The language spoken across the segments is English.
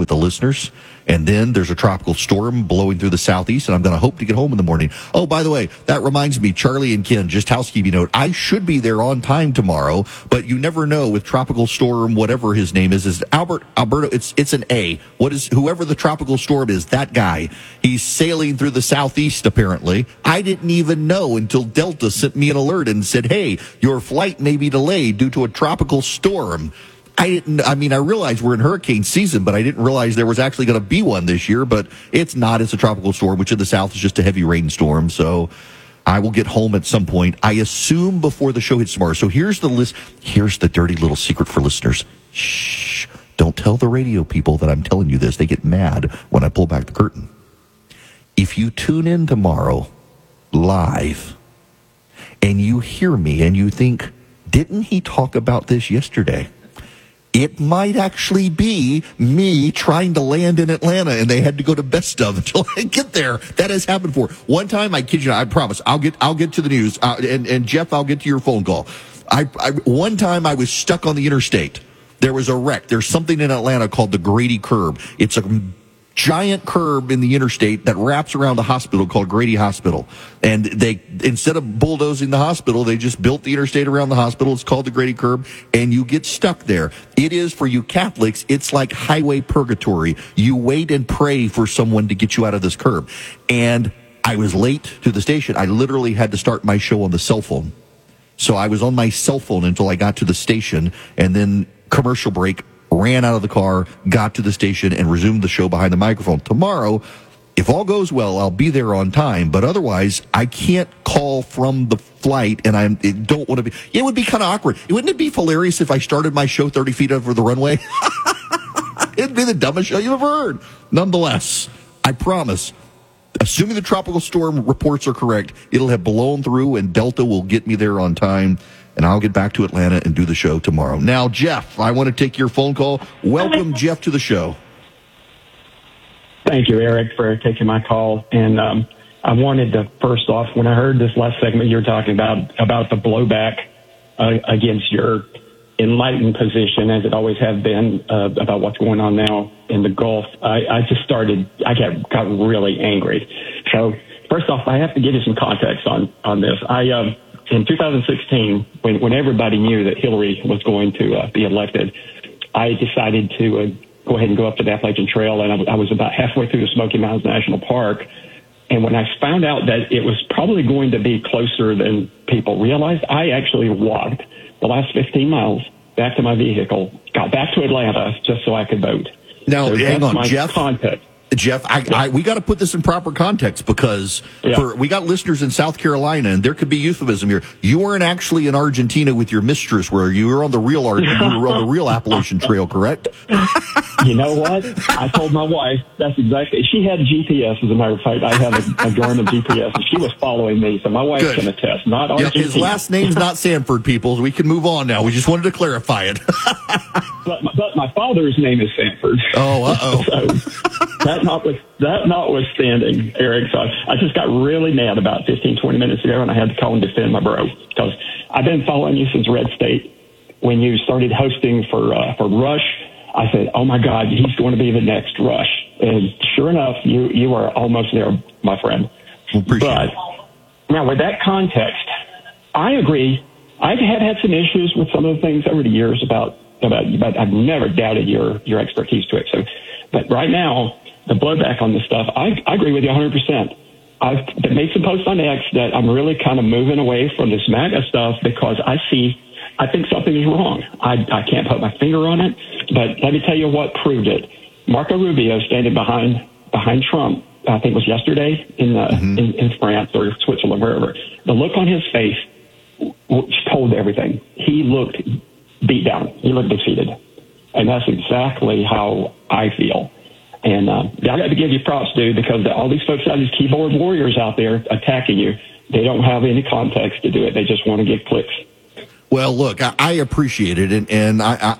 with the listeners. And then there's a tropical storm blowing through the southeast, and I'm going to hope to get home in the morning. Oh, by the way, that reminds me, Charlie and Ken, just housekeeping note, I should be there on time tomorrow, but you never know with tropical storm, whatever his name is Alberto, it's an A. Whoever the tropical storm is, that guy, he's sailing through the southeast, apparently. I didn't even know until Delta sent me an alert and said, hey, your flight may be delayed due to a tropical storm. I realized we're in hurricane season, but I didn't realize there was actually going to be one this year, but it's not. It's a tropical storm, which in the south is just a heavy rainstorm. So I will get home at some point, I assume before the show hits tomorrow. So here's the list. Here's the dirty little secret for listeners. Shh. Don't tell the radio people that I'm telling you this. They get mad when I pull back the curtain. If you tune in tomorrow live and you hear me and you think, didn't he talk about this yesterday? It might actually be me trying to land in Atlanta, and they had to go to best of until I get there. That has happened before. One time, I kid you not, I promise, I'll get to the news. And Jeff, I'll get to your phone call. One time I was stuck on the interstate. There was a wreck. There's something in Atlanta called the Grady Curb. It's a giant curb in the interstate that wraps around a hospital called Grady Hospital. And they, instead of bulldozing the hospital, they just built the interstate around the hospital. It's called the Grady Curb, and you get stuck there. It is, for you Catholics, it's like highway purgatory. You wait and pray for someone to get you out of this curb. And I was late to the station. I literally had to start my show on the cell phone. So I was on my cell phone until I got to the station, and then commercial break, ran out of the car, got to the station, and resumed the show behind the microphone. Tomorrow, if all goes well, I'll be there on time, but otherwise, I can't call from the flight, and I don't want to be. It would be kind of awkward. Wouldn't it be hilarious if I started my show 30 feet over the runway? It'd be the dumbest show you've ever heard. Nonetheless, I promise, assuming the tropical storm reports are correct, it'll have blown through, and Delta will get me there on time. And I'll get back to Atlanta and do the show tomorrow. Now, Jeff, I want to take your phone call. Welcome, Jeff, to the show. Thank you, Eric, for taking my call. And I wanted to, first off, when I heard this last segment you were talking about the blowback against your enlightened position, as it always have been, about what's going on now in the Gulf, I got really angry. So, first off, I have to give you some context on this. In 2016, when everybody knew that Hillary was going to be elected, I decided to go ahead and go up to the Appalachian Trail, and I was about halfway through the Smoky Mountains National Park. And when I found out that it was probably going to be closer than people realized, I actually walked the last 15 miles back to my vehicle, got back to Atlanta just so I could vote. Now, so hang on, Jeff. Context. Jeff, we got to put this in proper context because we got listeners in South Carolina, and there could be euphemism here. You weren't actually in Argentina with your mistress, where you were on the real Appalachian Trail, correct? You know what? I told my wife, that's exactly, she had GPS, as a matter of fact. I had a Garmin GPS, and she was following me, so my wife can attest. Not Argentina. His last name's not Sanford, people. We can move on now. We just wanted to clarify it. but my father's name is Sanford. Oh, uh-oh. So, that notwithstanding, Eric, so I just got really mad about 15, 20 minutes ago, and I had to call and defend my bro, because I've been following you since Red State. When you started hosting for Rush, I said, oh, my God, he's going to be the next Rush. And sure enough, you are almost there, my friend. But now, with that context, I agree. I have had some issues with some of the things over the years about but I've never doubted your expertise to it. So, but right now, the blowback on this stuff, I agree with you 100%. I've made some posts on X that I'm really kind of moving away from this MAGA stuff because I think something is wrong. I can't put my finger on it, but let me tell you what proved it. Marco Rubio standing behind Trump, I think it was yesterday in France or Switzerland, wherever. The look on his face told everything. He looked beat down. He looked defeated. And that's exactly how I feel. And I got to give you props, dude, because all these folks these keyboard warriors out there attacking you, they don't have any context to do it. They just want to get clicks. Well, look, I appreciate it. And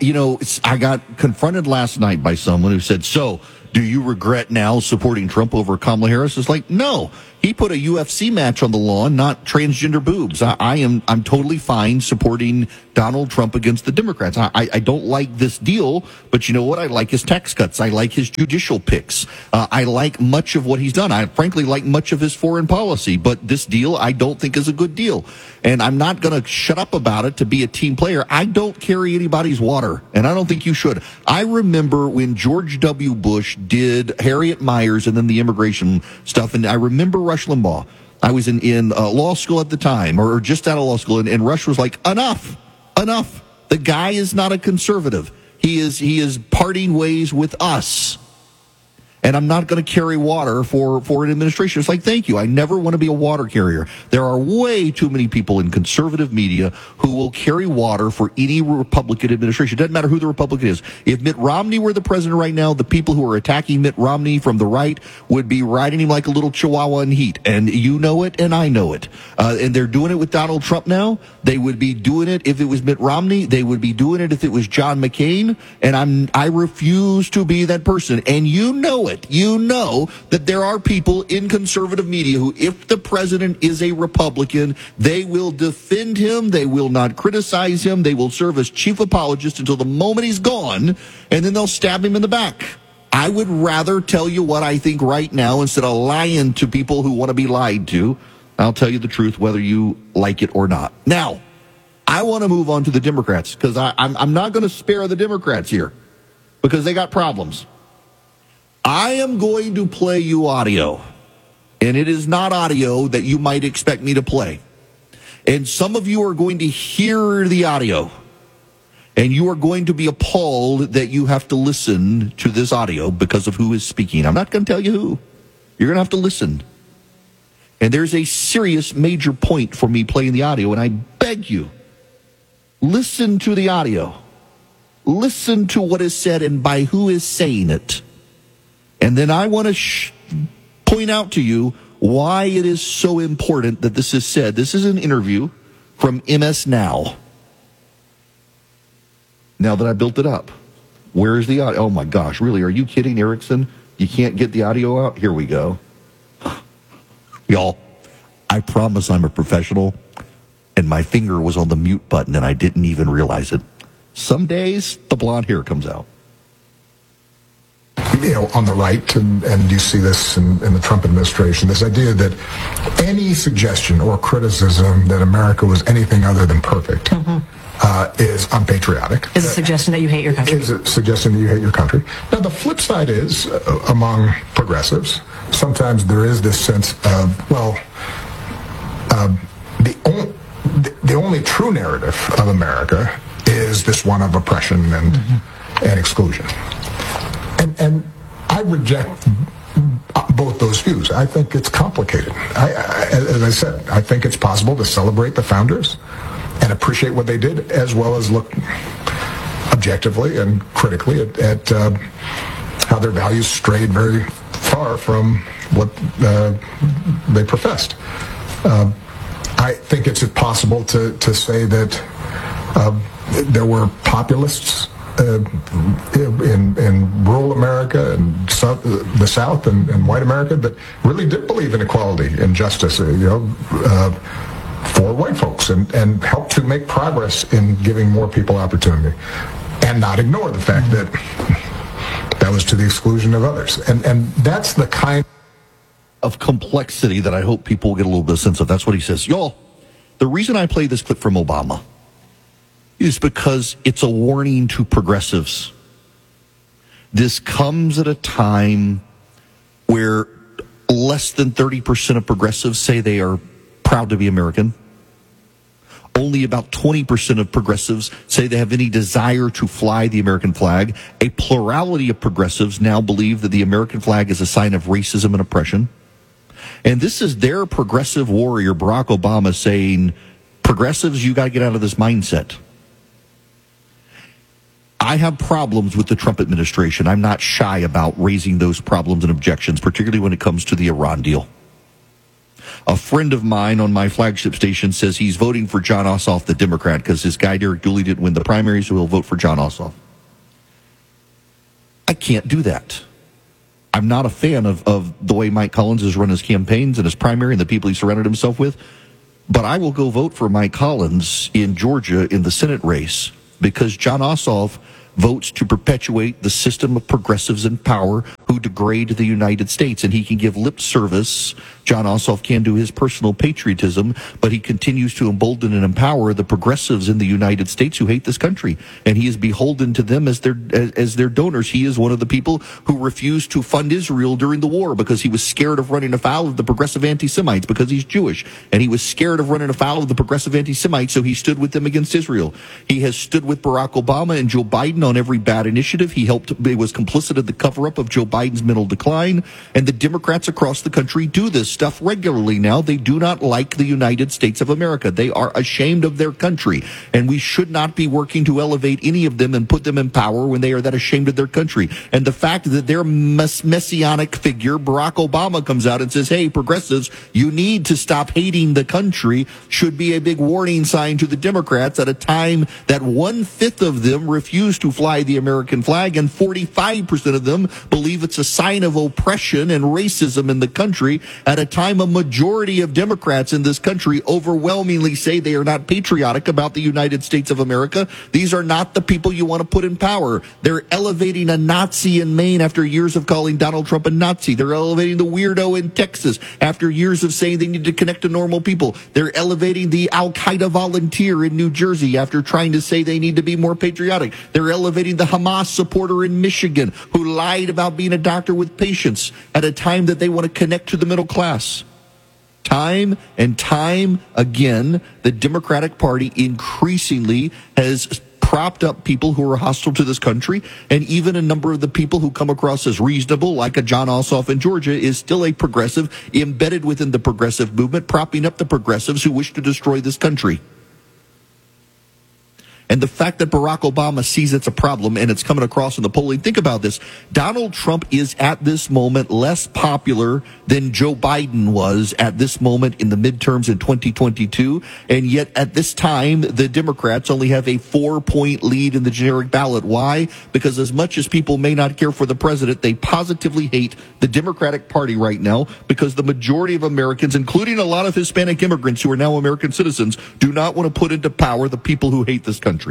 I got confronted last night by someone who said, so do you regret now supporting Trump over Kamala Harris? It's like, no. He put a UFC match on the lawn, not transgender boobs. I'm totally fine supporting Donald Trump against the Democrats. I don't like this deal, but you know what? I like his tax cuts. I like his judicial picks. I like much of what he's done. I frankly like much of his foreign policy, but this deal I don't think is a good deal. And I'm not going to shut up about it to be a team player. I don't carry anybody's water, and I don't think you should. I remember when George W. Bush did Harriet Miers and then the immigration stuff, and I remember Rush Limbaugh. I was in law school at the time, or just out of law school, and Rush was like, enough. The guy is not a conservative. He is parting ways with us. And I'm not going to carry water for an administration. It's like, thank you. I never want to be a water carrier. There are way too many people in conservative media who will carry water for any Republican administration. It doesn't matter who the Republican is. If Mitt Romney were the president right now, the people who are attacking Mitt Romney from the right would be riding him like a little chihuahua in heat. And you know it, and I know it. And they're doing it with Donald Trump now. They would be doing it if it was Mitt Romney. They would be doing it if it was John McCain. And I refuse to be that person. And you know it. You know that there are people in conservative media who, if the president is a Republican, they will defend him. They will not criticize him. They will serve as chief apologist until the moment he's gone, and then they'll stab him in the back. I would rather tell you what I think right now instead of lying to people who want to be lied to. I'll tell you the truth whether you like it or not. Now, I want to move on to the Democrats because I'm not going to spare the Democrats here because they got problems. I am going to play you audio, and it is not audio that you might expect me to play. And some of you are going to hear the audio, and you are going to be appalled that you have to listen to this audio because of who is speaking. I'm not going to tell you who. You're going to have to listen. And there's a serious major point for me playing the audio, and I beg you, listen to the audio. Listen to what is said and by who is saying it. And then I want to point out to you why it is so important that this is said. This is an interview from MS Now. Now that I built it up. Where is the audio? Oh, my gosh. Really? Are you kidding, Erickson? You can't get the audio out? Here we go. Y'all, I promise I'm a professional, and my finger was on the mute button, and I didn't even realize it. Some days, the blonde hair comes out. On the right, and you see this in the Trump administration, this idea that any suggestion or criticism that America was anything other than perfect is unpatriotic. Is a suggestion that you hate your country. Is a suggestion that you hate your country. Now, the flip side is, among progressives, sometimes there is this sense of, the only true narrative of America is this one of oppression and exclusion. And I reject both those views. I think it's complicated. As I said, I think it's possible to celebrate the founders and appreciate what they did, as well as look objectively and critically at how their values strayed very far from what they professed. I think it's possible to say that there were populists in rural America and the South and white America that really did believe in equality and justice, for white folks and helped to make progress in giving more people opportunity, and not ignore the fact that that was to the exclusion of others. And that's the kind of complexity that I hope people get a little bit of sense of. That's what he says. Y'all, the reason I play this clip from Obama is because it's a warning to progressives. This comes at a time where less than 30% of progressives say they are proud to be American. Only about 20% of progressives say they have any desire to fly the American flag. A plurality of progressives now believe that the American flag is a sign of racism and oppression. And this is their progressive warrior, Barack Obama, saying, progressives, you got to get out of this mindset. I have problems with the Trump administration. I'm not shy about raising those problems and objections, particularly when it comes to the Iran deal. A friend of mine on my flagship station says he's voting for Jon Ossoff, the Democrat, because his guy Derek Dooley didn't win the primary, so he'll vote for Jon Ossoff. I can't do that. I'm not a fan of the way Mike Collins has run his campaigns and his primary and the people he surrounded himself with. But I will go vote for Mike Collins in Georgia in the Senate race because Jon Ossoff votes to perpetuate the system of progressives in power who degrade the United States. And he can give lip service. Jon Ossoff can do his personal patriotism, but he continues to embolden and empower the progressives in the United States who hate this country. And he is beholden to them as their donors. He is one of the people who refused to fund Israel during the war because he was scared of running afoul of the progressive anti-Semites because he's Jewish. And he was scared of running afoul of the progressive anti-Semites, so he stood with them against Israel. He has stood with Barack Obama and Joe Biden on every bad initiative. He was complicit in the cover-up of Joe Biden's mental decline. And the Democrats across the country do this stuff regularly now. They do not like the United States of America. They are ashamed of their country. And we should not be working to elevate any of them and put them in power when they are that ashamed of their country. And the fact that their messianic figure, Barack Obama, comes out and says, hey, progressives, you need to stop hating the country, should be a big warning sign to the Democrats at a time that 1/5 of them refuse to fly the American flag and 45% of them believe it's a sign of oppression and racism in the country at a time a majority of Democrats in this country overwhelmingly say they are not patriotic about the United States of America. These are not the people you want to put in power. They're elevating a Nazi in Maine after years of calling Donald Trump a Nazi. They're elevating the weirdo in Texas after years of saying they need to connect to normal people. They're elevating the Al-Qaeda volunteer in New Jersey after trying to say they need to be more patriotic. They're elevating the Hamas supporter in Michigan who lied about being a doctor with patients at a time that they want to connect to the middle class. Time and time again, the Democratic Party increasingly has propped up people who are hostile to this country, and even a number of the people who come across as reasonable, like a Jon Ossoff in Georgia, is still a progressive embedded within the progressive movement, propping up the progressives who wish to destroy this country. And the fact that Barack Obama sees it's a problem and it's coming across in the polling, think about this. Donald Trump is at this moment less popular than Joe Biden was at this moment in the midterms in 2022. And yet at this time, the Democrats only have a 4-point lead in the generic ballot. Why? Because as much as people may not care for the president, they positively hate the Democratic Party right now because the majority of Americans, including a lot of Hispanic immigrants who are now American citizens, do not want to put into power the people who hate this country.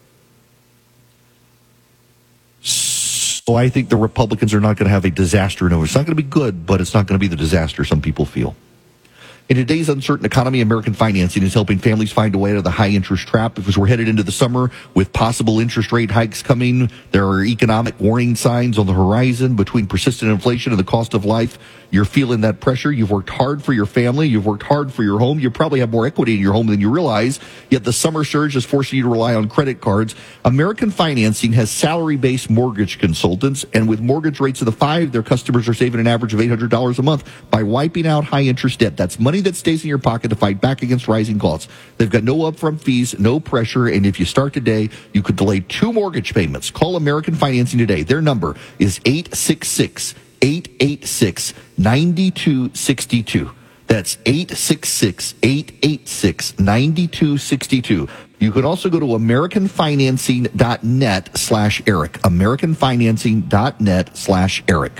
So I think the Republicans are not going to have a disaster. No, it's not going to be good, but it's not going to be the disaster some people feel. In today's uncertain economy, American Financing is helping families find a way out of the high interest trap because we're headed into the summer with possible interest rate hikes coming. There are economic warning signs on the horizon between persistent inflation and the cost of life. You're feeling that pressure. You've worked hard for your family. You've worked hard for your home. You probably have more equity in your home than you realize. Yet the summer surge is forcing you to rely on credit cards. American Financing has salary-based mortgage consultants, and with mortgage rates of the 5, their customers are saving an average of $800 a month by wiping out high-interest debt. That's money that stays in your pocket to fight back against rising costs. They've got no upfront fees, no pressure, and if you start today, you could delay 2 mortgage payments. Call American Financing today. Their number is 866-886-9262. That's 866-886-9262. You could also go to AmericanFinancing.net/Eric. AmericanFinancing.net/Eric.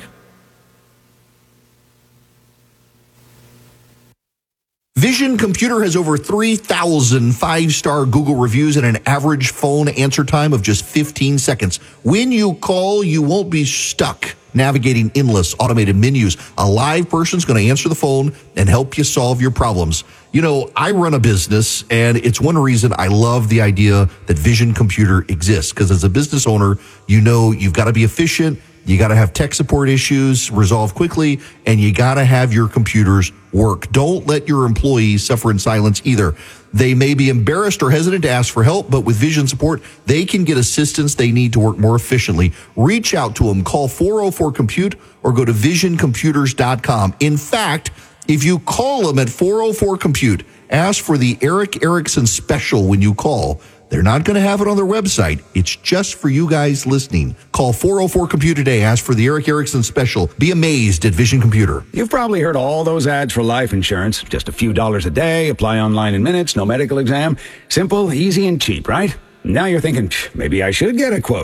Vision Computer has over 3,000 5-star Google reviews and an average phone answer time of just 15 seconds. When you call, you won't be stuck navigating endless automated menus. A live person's going to answer the phone and help you solve your problems. You know, I run a business, and it's one reason I love the idea that Vision Computer exists, because as a business owner, you know you've got to be efficient, you got to have tech support issues resolved quickly, and you got to have your computers work. Don't let your employees suffer in silence either. They may be embarrassed or hesitant to ask for help, but with Vision support, they can get assistance they need to work more efficiently. Reach out to them. Call 404-COMPUTE or go to visioncomputers.com. In fact, if you call them at 404-COMPUTE, ask for the Eric Erickson special when you call. They're not going to have it on their website. It's just for you guys listening. Call 404-COMPUTE today. Ask for the Eric Erickson special. Be amazed at Vision Computer. You've probably heard all those ads for life insurance. Just a few dollars a day, apply online in minutes, no medical exam. Simple, easy, and cheap, right? Now you're thinking, maybe I should get a quote.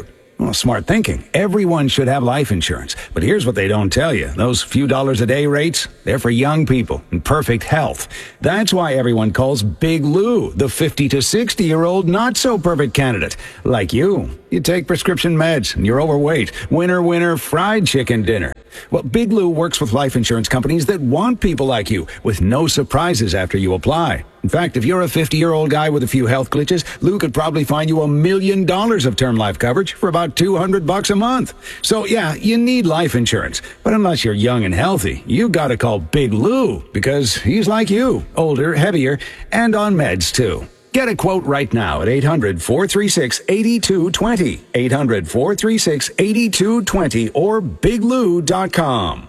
Well, smart thinking. Everyone should have life insurance. But here's what they don't tell you. Those few dollars a day rates, they're for young people in perfect health. That's why everyone calls Big Lou the 50 to 60-year-old not-so-perfect candidate. Like you. You take prescription meds and you're overweight. Winner, fried chicken dinner. Well, Big Lou works with life insurance companies that want people like you with no surprises after you apply. In fact, if you're a 50-year-old guy with a few health glitches, Lou could probably find you $1 million of term life coverage for about $200 a month. So yeah, you need life insurance. But unless you're young and healthy, you gotta call Big Lou because he's like you, older, heavier, and on meds too. Get a quote right now at 800-436-8220. 800-436-8220 or biglou.com.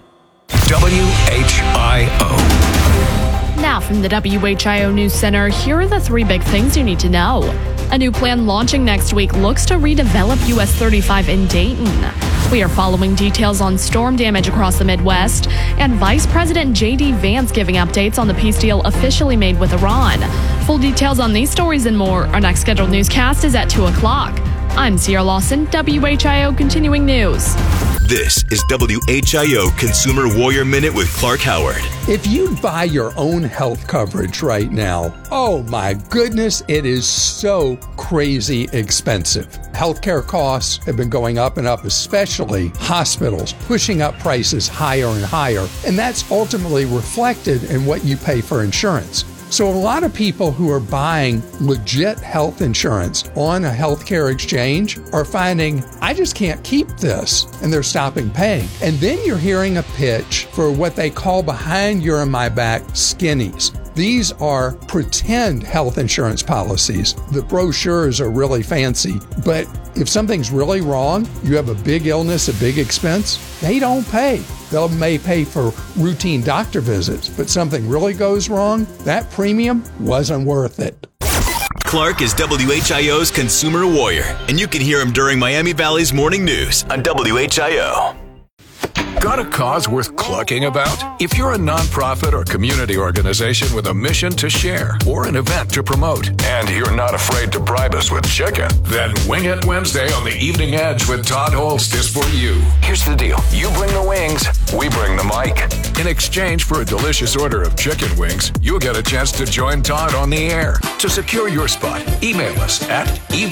WHIO. Now from the WHIO News Center, here are the 3 big things you need to know. A new plan launching next week looks to redevelop US 35 in Dayton. We are following details on storm damage across the Midwest, and Vice President J.D. Vance giving updates on the peace deal officially made with Iran. Full details on these stories and more. Our next scheduled newscast is at 2 o'clock. I'm Sierra Lawson, WHIO Continuing News. This is WHIO Consumer Warrior Minute with Clark Howard. If you buy your own health coverage right now, oh my goodness, it is so crazy expensive. Healthcare costs have been going up and up, especially hospitals, pushing up prices higher and higher. And that's ultimately reflected in what you pay for insurance. So a lot of people who are buying legit health insurance on a healthcare exchange are finding, I just can't keep this, and they're stopping paying. And then you're hearing a pitch for what they call behind your and my back skinnies. These are pretend health insurance policies. The brochures are really fancy, but if something's really wrong, you have a big illness, a big expense, they don't pay. They may pay for routine doctor visits, but something really goes wrong, that premium wasn't worth it. Clark is WHIO's Consumer Warrior, and you can hear him during Miami Valley's Morning News on WHIO. Got a cause worth clucking about? If you're a nonprofit or community organization with a mission to share or an event to promote, and you're not afraid to bribe us with chicken, then Wing It Wednesday on the Evening Edge with Todd Holst is for you. Here's the deal. You bring the wings, we bring the mic. In exchange for a delicious order of chicken wings, you'll get a chance to join Todd on the air. To secure your spot, email us at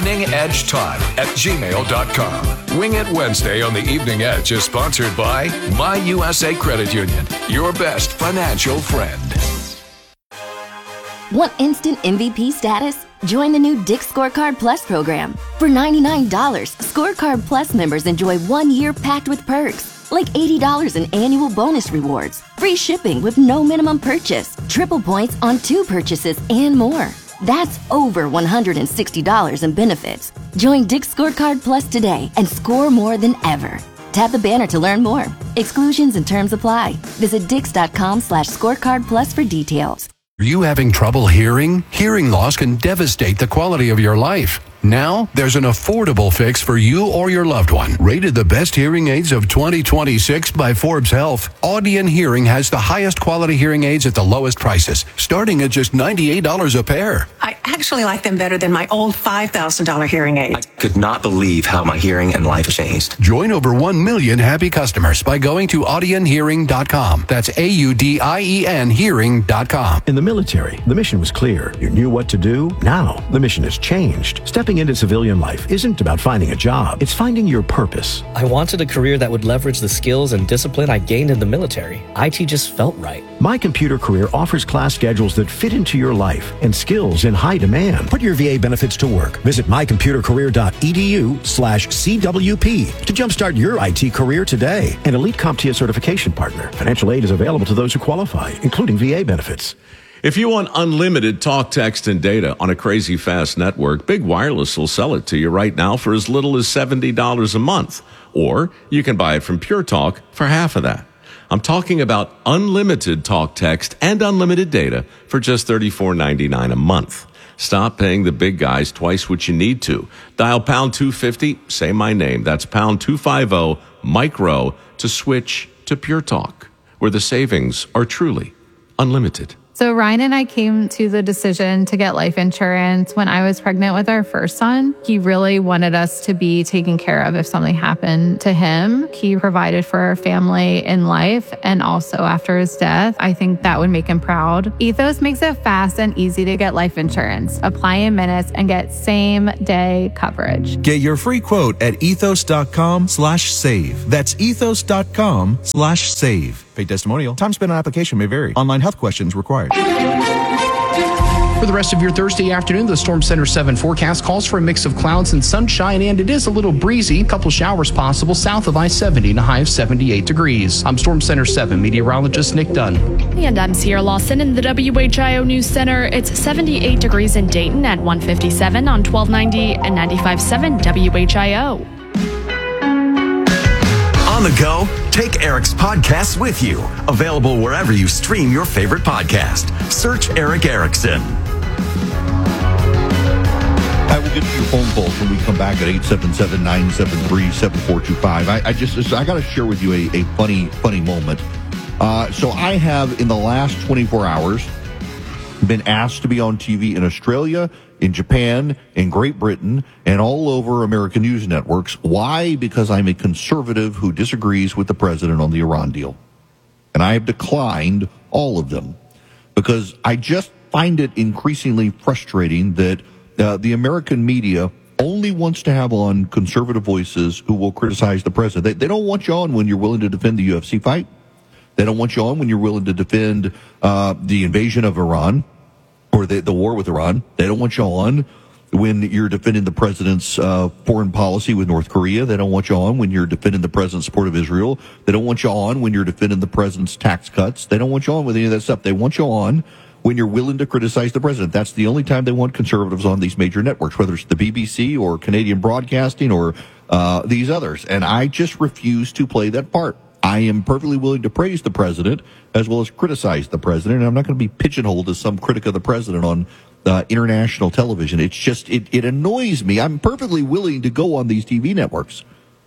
eveningedgetodd@gmail.com. Wing It Wednesday on the Evening Edge is sponsored by My USA Credit Union, your best financial friend. Want instant MVP status? Join the new Dick's Scorecard Plus program. For $99, Scorecard Plus members enjoy 1 year packed with perks, like $80 in annual bonus rewards, free shipping with no minimum purchase, triple points on 2 purchases, and more. That's over $160 in benefits. Join Dick's Scorecard Plus today and score more than ever. Tap the banner to learn more. Exclusions and terms apply. Visit Dix.com/scorecard plus for details. Are you having trouble hearing? Hearing loss can devastate the quality of your life. Now, there's an affordable fix for you or your loved one. Rated the best hearing aids of 2026 by Forbes Health, Audion Hearing has the highest quality hearing aids at the lowest prices, starting at just $98 a pair. I actually like them better than my old $5,000 hearing aid. I could not believe how my hearing and life changed. Join over 1 million happy customers by going to audionhearing.com. That's AUDIEN hearing.com. In the military, the mission was clear. You knew what to do. Now, the mission has changed. Stepping into civilian life isn't about finding a job. It's finding your purpose. I wanted a career that would leverage the skills and discipline I gained in the military. IT just felt right. My Computer Career offers class schedules that fit into your life and skills in high demand. Put your VA benefits to work. Visit mycomputercareer.edu/CWP to jumpstart your IT career today. An elite CompTIA certification partner. Financial aid is available to those who qualify, including VA benefits. If you want unlimited talk, text, and data on a crazy fast network, Big Wireless will sell it to you right now for as little as $70 a month. Or you can buy it from Pure Talk for half of that. I'm talking about unlimited talk, text, and unlimited data for just $34.99 a month. Stop paying the big guys twice what you need to. Dial pound 250, say my name. That's pound 250, micro, to switch to Pure Talk, where the savings are truly unlimited. So Ryan and I came to the decision to get life insurance when I was pregnant with our first son. He really wanted us to be taken care of if something happened to him. He provided for our family in life and also after his death. I think that would make him proud. Ethos makes it fast and easy to get life insurance. Apply in minutes and get same-day coverage. Get your free quote at ethos.com/save. That's ethos.com/save. Paid testimonial. Time spent on application may vary. Online health questions required. For the rest of your Thursday afternoon, the Storm Center 7 forecast calls for a mix of clouds and sunshine, and it is a little breezy. A couple showers possible south of I-70 and a high of 78 degrees. I'm Storm Center 7 meteorologist Nick Dunn. And I'm Sierra Lawson in the WHIO News Center. It's 78 degrees in Dayton at 157 on 1290 and 95.7 WHIO. On the go, take Eric's podcasts with you. Available wherever you stream your favorite podcast. Search Eric Erickson. I will get to your phone calls when we come back at 877-973-7425. I got to share with you a funny moment. So I have, in the last 24 hours, been asked to be on TV in Australia, in Japan, in Great Britain, and all over American news networks. Why? Because I'm a conservative who disagrees with the president on the Iran deal. And I have declined all of them because I just find it increasingly frustrating that the American media only wants to have on conservative voices who will criticize the president. They don't want you on when you're willing to defend the UFC fight. They don't want you on when you're willing to defend the invasion of Iran or the war with Iran. They don't want you on when you're defending the president's foreign policy with North Korea. They don't want you on when you're defending the president's support of Israel. They don't want you on when you're defending the president's tax cuts. They don't want you on with any of that stuff. They want you on when you're willing to criticize the president. That's the only time they want conservatives on these major networks, whether it's the BBC or Canadian Broadcasting or these others. And I just refuse to play that part. I am perfectly willing to praise the president as well as criticize the president. And I'm not going to be pigeonholed as some critic of the president on international television. It's just, it annoys me. I'm perfectly willing to go on these TV networks,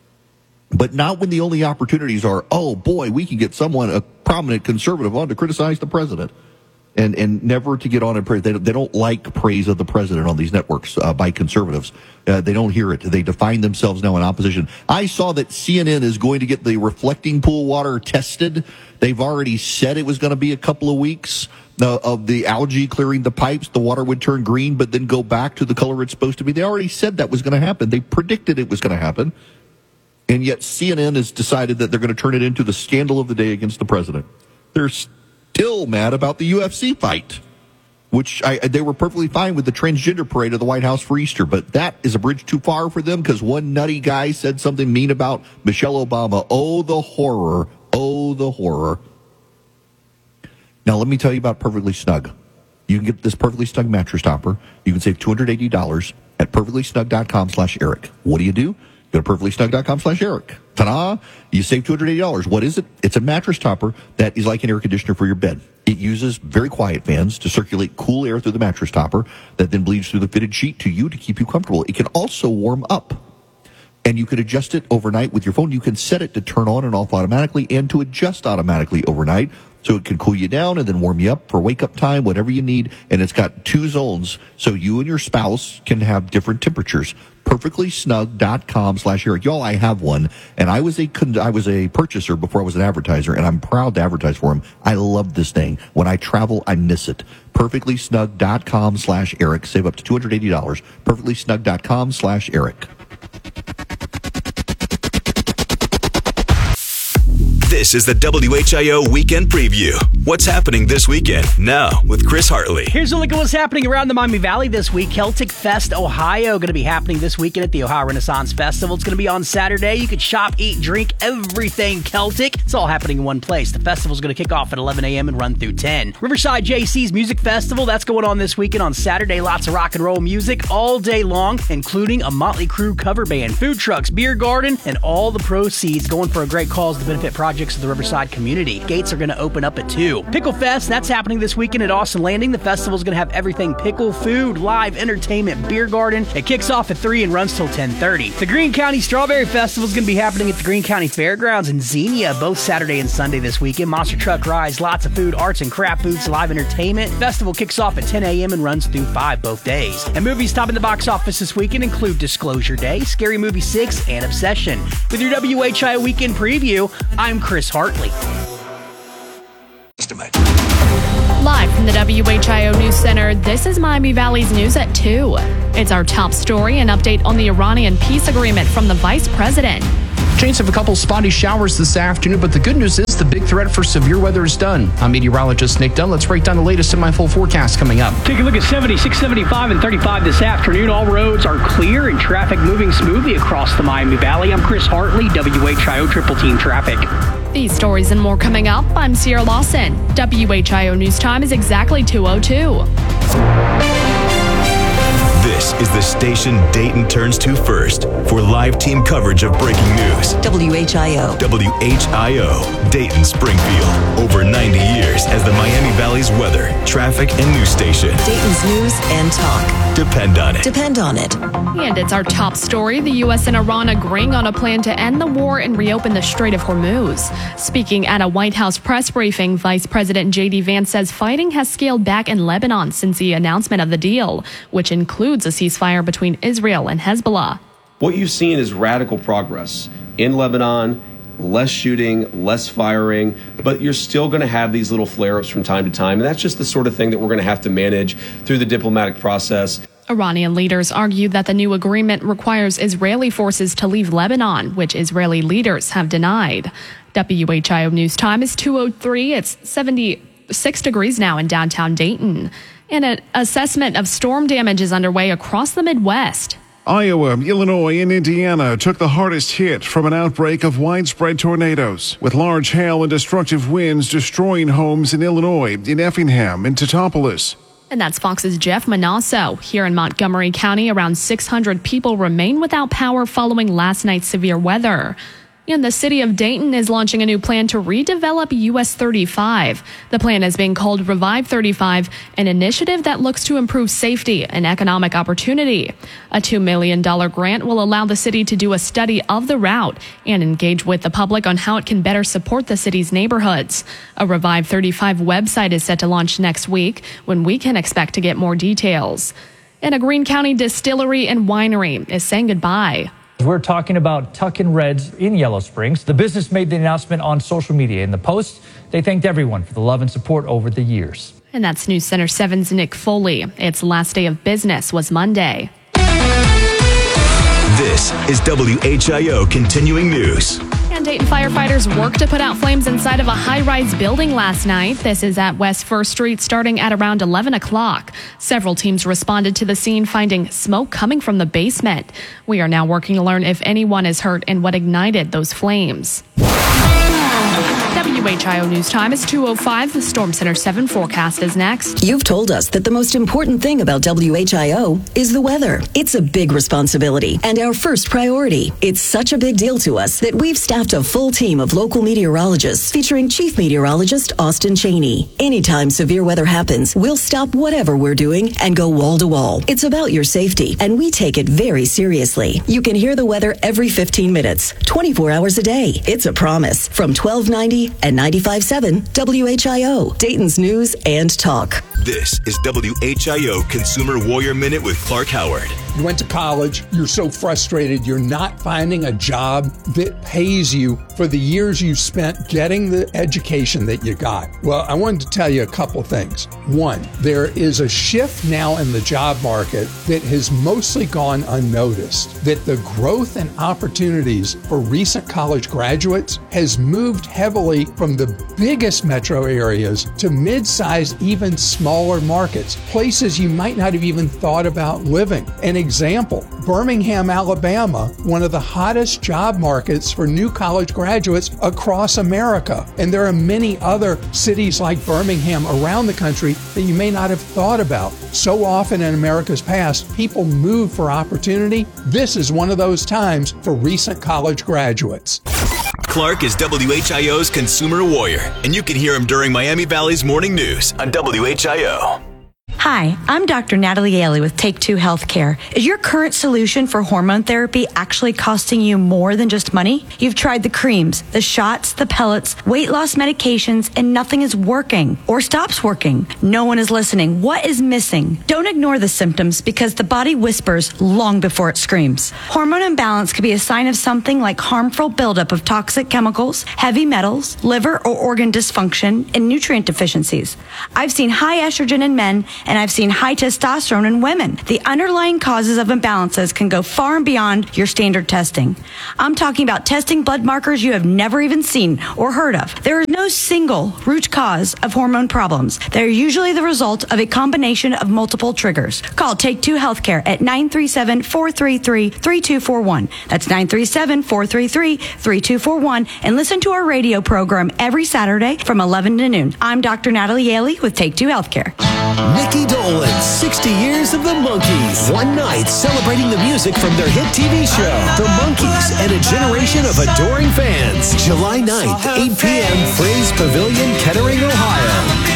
but not when the only opportunities are, oh boy, we can get someone, a prominent conservative, on to criticize the president. And never to get on and praise. They don't like praise of the president on these networks by conservatives. They don't hear it. They define themselves now in opposition. I saw that CNN is going to get the reflecting pool water tested. They've already said it was going to be a couple of weeks of the algae clearing the pipes. The water would turn green, but then go back to the color it's supposed to be. They already said that was going to happen. They predicted it was going to happen. And yet CNN has decided that they're going to turn it into the scandal of the day against the president. They're still mad about the UFC fight, which they were perfectly fine with the transgender parade of the White House for Easter, but that is a bridge too far for them because one nutty guy said something mean about Michelle Obama. Oh, the horror. Oh, the horror. Now, let me tell you about Perfectly Snug. You can get this Perfectly Snug mattress topper. You can save $280 at perfectlysnug.com/Eric. What do? Go to perfectlysnug.com/Eric. Ta-da! You save $280. What is it? It's a mattress topper that is like an air conditioner for your bed. It uses very quiet fans to circulate cool air through the mattress topper that then bleeds through the fitted sheet to you to keep you comfortable. It can also warm up. And you can adjust it overnight with your phone. You can set it to turn on and off automatically and to adjust automatically overnight. So it can cool you down and then warm you up for wake-up time, whatever you need. And it's got 2 zones, so you and your spouse can have different temperatures. Perfectlysnug.com/Eric. Y'all, I have one, and I was a purchaser before I was an advertiser, and I'm proud to advertise for him. I love this thing. When I travel, I miss it. Perfectlysnug.com/Eric. Save up to $280. Perfectlysnug.com/Eric. This is the WHIO Weekend Preview. What's happening this weekend? Now with Chris Hartley. Here's a look at what's happening around the Miami Valley this week. Celtic Fest Ohio going to be happening this weekend at the Ohio Renaissance Festival. It's going to be on Saturday. You can shop, eat, drink, everything Celtic. It's all happening in one place. The festival's going to kick off at 11 a.m. and run through 10. Riverside JC's Music Festival, that's going on this weekend on Saturday. Lots of rock and roll music all day long, including a Motley Crue cover band, food trucks, beer garden, and all the proceeds going for a great cause, the Benefit Project projects of the Riverside community. Gates are going to open up at 2. Pickle Fest, that's happening this weekend at Austin Landing. The festival is going to have everything pickle, food, live entertainment, beer garden. It kicks off at 3 and runs till 10:30. The Greene County Strawberry Festival is going to be happening at the Greene County Fairgrounds in Xenia both Saturday and Sunday this weekend. Monster truck rides, lots of food, arts and craft booths, live entertainment. Festival kicks off at 10 a.m. and runs through 5 both days. And movies topping the box office this weekend include Disclosure Day, Scary Movie 6, and Obsession. With your WHIO Weekend Preview, I'm Chris Hartley. Live from the WHIO News Center, this is Miami Valley's News at 2. It's our top story, an update on the Iranian peace agreement from the Vice President. Chance of a couple spotty showers this afternoon, but the good news is the big threat for severe weather is done. I'm meteorologist Nick Dunn. Let's break down the latest in my full forecast coming up. Take a look at 76, 75, and 35 this afternoon. All roads are clear and traffic moving smoothly across the Miami Valley. I'm Chris Hartley, WHIO Triple Team Traffic. These stories and more coming up. I'm Sierra Lawson. WHIO News Time is exactly 2:02. This is the station Dayton turns to first for live team coverage of breaking news. WHIO. WHIO, Dayton Springfield. Over 90 years as the Miami Valley's weather, traffic, and news station. Dayton's news and talk. Depend on it. Depend on it. And it's our top story. The U.S. and Iran agreeing on a plan to end the war and reopen the Strait of Hormuz. Speaking at a White House press briefing, Vice President J.D. Vance says fighting has scaled back in Lebanon since the announcement of the deal, which includes a ceasefire between Israel and Hezbollah. What you've seen is radical progress in Lebanon, less shooting, less firing, but you're still going to have these little flare-ups from time to time. And that's just the sort of thing that we're going to have to manage through the diplomatic process. Iranian leaders argue that the new agreement requires Israeli forces to leave Lebanon, which Israeli leaders have denied. WHIO News Time is 2:03. It's 76 degrees now in downtown Dayton. And an assessment of storm damage is underway across the Midwest. Iowa, Illinois, and Indiana took the hardest hit from an outbreak of widespread tornadoes, with large hail and destructive winds destroying homes in Illinois, in Effingham, and Teutopolis. And that's Fox's Jeff Manasso. Here in Montgomery County, around 600 people remain without power following last night's severe weather. And the city of Dayton is launching a new plan to redevelop US 35. The plan is being called Revive 35, an initiative that looks to improve safety and economic opportunity. A $2 million grant will allow the city to do a study of the route and engage with the public on how it can better support the city's neighborhoods. A Revive 35 website is set to launch next week, when we can expect to get more details. And a Greene County distillery and winery is saying goodbye. We're talking about Tuckin' Reds in Yellow Springs. The business made the announcement on social media. In the post, they thanked everyone for the love and support over the years. And that's News Center 7's Nick Foley. Its last day of business was Monday. This is WHIO Continuing News. And Dayton firefighters worked to put out flames inside of a high-rise building last night. This is at West 1st Street starting at around 11 o'clock. Several teams responded to the scene, finding smoke coming from the basement. We are now working to learn if anyone is hurt and what ignited those flames. WHIO News Time is 2:05. The Storm Center 7 forecast is next. You've told us that the most important thing about WHIO is the weather. It's a big responsibility and our first priority. It's such a big deal to us that we've staffed a full team of local meteorologists featuring Chief Meteorologist Austin Cheney. Anytime severe weather happens, we'll stop whatever we're doing and go wall to wall. It's about your safety, and we take it very seriously. You can hear the weather every 15 minutes, 24 hours a day. It's a promise from 1290 and 95.7 WHIO, Dayton's news and talk. This is WHIO Consumer Warrior Minute with Clark Howard. You went to college, you're so frustrated, you're not finding a job that pays you for the years you spent getting the education that you got. Well, I wanted to tell you a couple things. One, there is a shift now in the job market that has mostly gone unnoticed, that the growth and opportunities for recent college graduates has moved heavily from the biggest metro areas to mid-sized, even smaller markets, places you might not have even thought about living. An example, Birmingham, Alabama, one of the hottest job markets for new college graduates across America. And there are many other cities like Birmingham around the country that you may not have thought about. So often in America's past, people move for opportunity. This is one of those times for recent college graduates. Clark is WHIO's consumer warrior, and you can hear him during Miami Valley's morning news on WHIO. Hi, I'm Dr. Natalie Yaley with Take Two Healthcare. Is your current solution for hormone therapy actually costing you more than just money? You've tried the creams, the shots, the pellets, weight loss medications, and nothing is working or stops working. No one is listening. What is missing? Don't ignore the symptoms because the body whispers long before it screams. Hormone imbalance could be a sign of something like harmful buildup of toxic chemicals, heavy metals, liver or organ dysfunction, and nutrient deficiencies. I've seen high estrogen in men and I've seen high testosterone in women. The underlying causes of imbalances can go far and beyond your standard testing. I'm talking about testing blood markers you have never even seen or heard of. There is no single root cause of hormone problems. They're usually the result of a combination of multiple triggers. Call Take Two Healthcare at 937-433-3241. That's 937-433-3241 and listen to our radio program every Saturday from 11 to noon. I'm Dr. Natalie Yaley with Take Two Healthcare. Mickey Dolenz, 60 years of the Monkees. One night celebrating the music from their hit TV show, The Monkees, and a generation of adoring fans. July 9th, 8 p.m., Fraze Pavilion, Kettering, Ohio.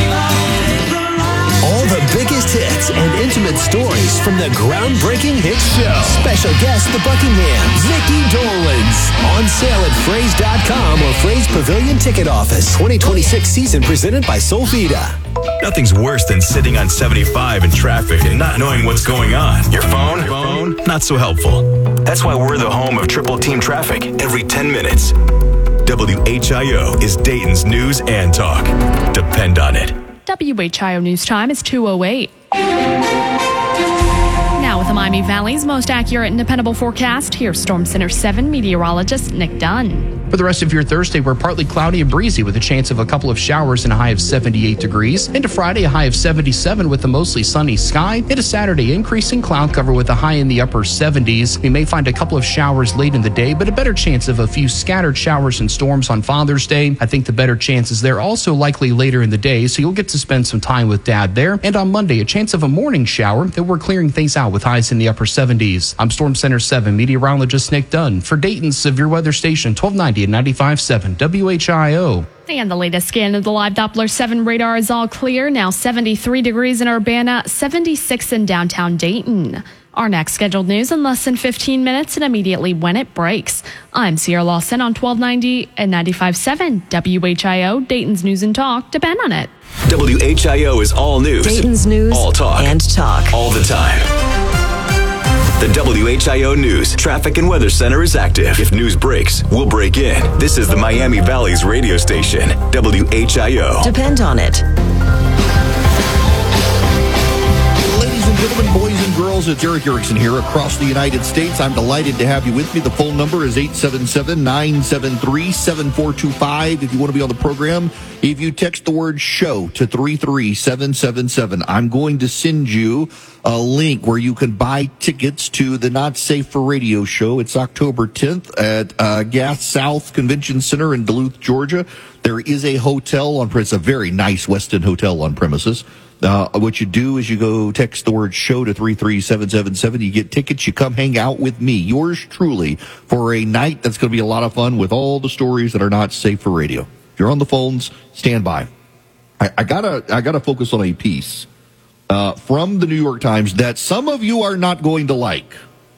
All the biggest hits and intimate stories from the groundbreaking hit show. Special guest, the Buckinghams, Mickey Dolenz. On sale at Fraze.com or Fraze Pavilion Ticket Office. 2026 season presented by Solvita. Nothing's worse than sitting on 75 in traffic and not knowing what's going on. Your phone? Not so helpful. That's why we're the home of Triple Team Traffic every 10 minutes. WHIO is Dayton's news and talk. Depend on it. WHIO News Time is 2:08. Now with the Miami Valley's most accurate and dependable forecast, here's Storm Center 7 meteorologist Nick Dunn. For the rest of your Thursday, we're partly cloudy and breezy with a chance of a couple of showers and a high of 78 degrees. Into Friday, a high of 77 with a mostly sunny sky. Into Saturday, increasing cloud cover with a high in the upper 70s. We may find a couple of showers late in the day, but a better chance of a few scattered showers and storms on Father's Day. I think the better chances there also likely later in the day, so you'll get to spend some time with Dad there. And on Monday, a chance of a morning shower, then we're clearing things out with highs in the upper 70s. I'm Storm Center 7 meteorologist Nick Dunn for Dayton's Severe Weather Station 1290 and 95.7 WHIO. And the latest scan of the live Doppler 7 radar is all clear. Now 73 degrees in Urbana, 76 in downtown Dayton. Our next scheduled news in less than 15 minutes and immediately when it breaks. I'm Sierra Lawson on 1290 and 95.7 WHIO, Dayton's News and Talk. Depend on it. WHIO is all news. Dayton's News all talk. And talk. All the time. The WHIO News Traffic and Weather Center is active. If news breaks, we'll break in. This is the Miami Valley's radio station, WHIO. Depend on it. Ladies and gentlemen, boys and girls, it's Eric Erickson here across the United States. I'm delighted to have you with me. The phone number is 877-973-7425. If you want to be on the program, if you text the word show to 33777, I'm going to send you a link where you can buy tickets to the Not Safe for Radio show. It's October 10th at Gas South Convention Center in Duluth, Georgia. There is a hotel on premises, a very nice Westin hotel on premises. What you do is you go text the word show to 33777. You get tickets. You come hang out with me, yours truly, for a night that's going to be a lot of fun with all the stories that are not safe for radio. If you're on the phones, stand by. I gotta focus on a piece from the New York Times that some of you are not going to like.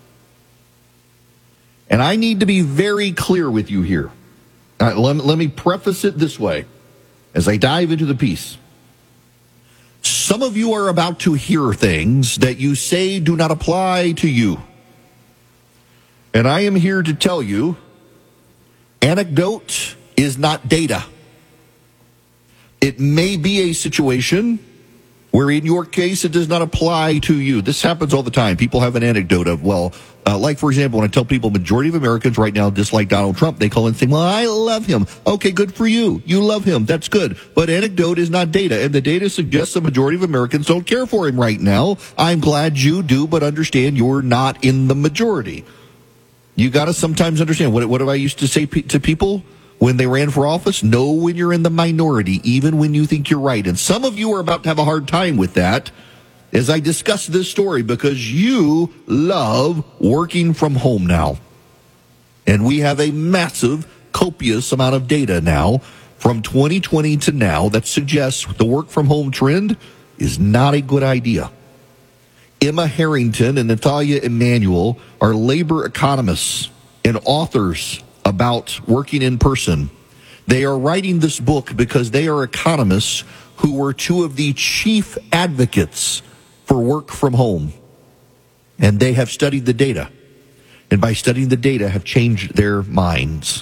And I need to be very clear with you here. Let me preface it this way as I dive into the piece. Some of you are about to hear things that you say do not apply to you. And I am here to tell you, anecdote is not data. It may be a situation where in your case it does not apply to you. This happens all the time. People have an anecdote of, like, for example, when I tell people majority of Americans right now dislike Donald Trump, they call and say, well, I love him. Okay, good for you. You love him. That's good. But anecdote is not data. And the data suggests the majority of Americans don't care for him right now. I'm glad you do, but understand you're not in the majority. You got to sometimes understand. What do I used to say to people when they ran for office? Know when you're in the minority, even when you think you're right. And some of you are about to have a hard time with that as I discuss this story, because you love working from home now. And we have a massive copious amount of data now from 2020 to now that suggests the work from home trend is not a good idea. Emma Harrington and Natalia Emanuel are labor economists and authors about working in person. They are writing this book because they are economists who were two of the chief advocates for work from home. And they have studied the data. And by studying the data, have changed their minds.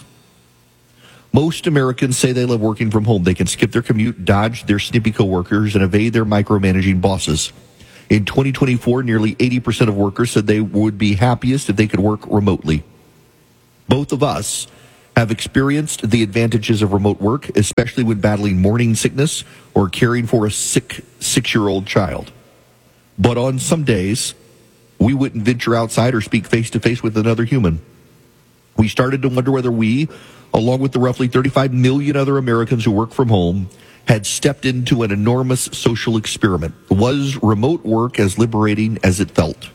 Most Americans say they love working from home. They can skip their commute, dodge their snippy coworkers, and evade their micromanaging bosses. In 2024, nearly 80% of workers said they would be happiest if they could work remotely. Both of us have experienced the advantages of remote work, especially when battling morning sickness or caring for a sick 6-year-old child. But on some days, we wouldn't venture outside or speak face-to-face with another human. We started to wonder whether we, along with the roughly 35 million other Americans who work from home, had stepped into an enormous social experiment. Was remote work as liberating as it felt?